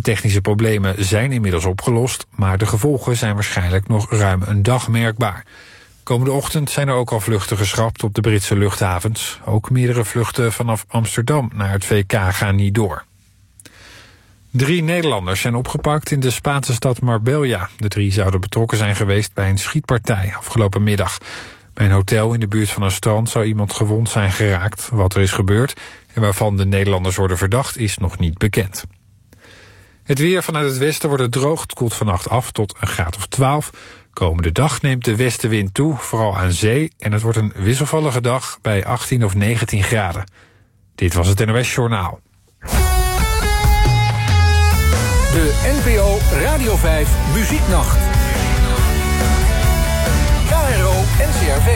technische problemen zijn inmiddels opgelost, maar de gevolgen zijn waarschijnlijk nog ruim een dag merkbaar. Komende ochtend zijn er ook al vluchten geschrapt op de Britse luchthavens. Ook meerdere vluchten vanaf Amsterdam naar het VK gaan niet door. 3 Nederlanders zijn opgepakt in de Spaanse stad Marbella. De 3 zouden betrokken zijn geweest bij een schietpartij afgelopen middag. Bij een hotel in de buurt van een strand zou iemand gewond zijn geraakt. Wat er is gebeurd en waarvan de Nederlanders worden verdacht is nog niet bekend. Het weer vanuit het westen wordt het droog. Het koelt vannacht af tot een graad of 12. Komende dag neemt de westenwind toe, vooral aan zee. En het wordt een wisselvallige dag bij 18 of 19 graden. Dit was het NOS Journaal. De NPO Radio 5 Muzieknacht. KRO NCRV.